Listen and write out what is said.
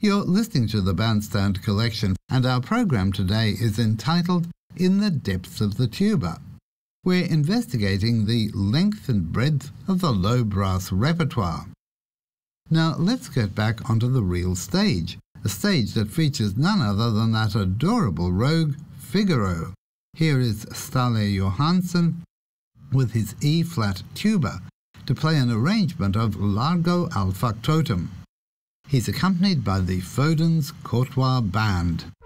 You're listening to the Bandstand Collection, and our program today is entitled In the Depths of the Tuba. We're investigating the length and breadth of the low brass repertoire. Now let's get back onto the real stage, a stage that features none other than that adorable rogue, Figaro. Here is Ståle Johansson with his E-flat tuba to play an arrangement of Largo al Factotum. He's accompanied by the Foden's Courtois Band.